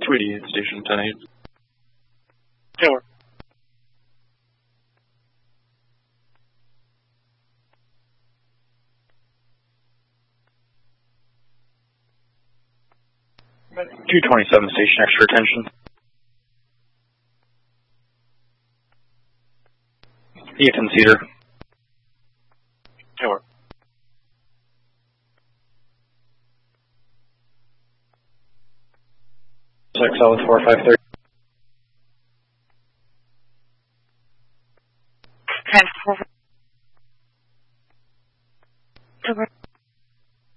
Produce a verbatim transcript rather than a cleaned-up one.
Tweety, Station ten eight. Over. two twenty-seven, Station X for attention. Ethan Cedar. Over. X L four five thirty.